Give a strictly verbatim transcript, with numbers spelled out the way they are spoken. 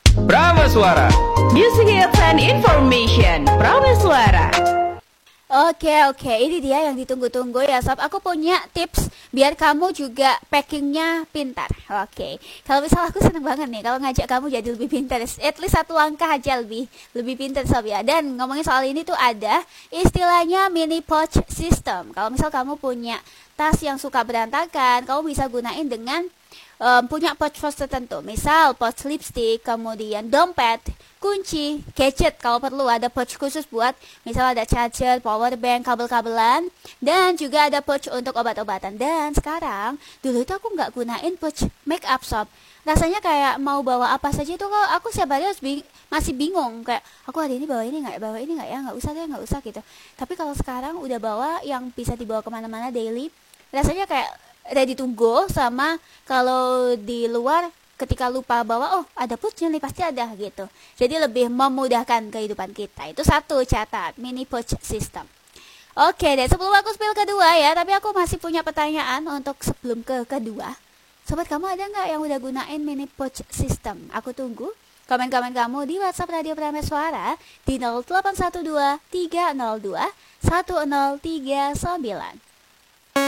Prameswara. Music hits and information. Prameswara. Oke oke, ini dia yang ditunggu-tunggu ya sob. Aku punya tips biar kamu juga packingnya pintar. Oke, kalau misal aku seneng banget nih kalau ngajak kamu jadi lebih pintar. At least satu langkah aja lebih lebih pintar sob ya. Dan ngomongin soal ini tuh ada istilahnya mini pouch system. Kalau misal kamu punya tas yang suka berantakan, kamu bisa gunain dengan um, punya pouch-pouch tertentu. Misal pouch lipstick, kemudian dompet, kunci, gadget kalau perlu ada pouch khusus buat misal ada charger, power bank, kabel-kabelan, dan juga ada pouch untuk obat-obatan. Dan sekarang dulu itu aku nggak gunain pouch make up sob. Rasanya kayak mau bawa apa saja itu kok aku setiap hari harus bing- masih bingung kayak aku hari ini bawa ini nggak bawa ini nggak ya nggak usah deh nggak usah gitu. Tapi kalau sekarang udah bawa yang bisa dibawa kemana-mana daily, rasanya kayak ready to go. Sama kalau di luar ketika lupa bawa, oh ada pouchnya nih pasti ada gitu. Jadi lebih memudahkan kehidupan kita. Itu satu, catat mini pouch system. Oke deh, sebelum aku spill kedua ya, tapi aku masih punya pertanyaan untuk sebelum ke kedua. Sobat, kamu ada nggak yang udah gunain mini pouch system? Aku tunggu komen-komen kamu di WhatsApp Radio Prameswara di nol delapan satu dua tiga nol dua satu nol tiga sembilan.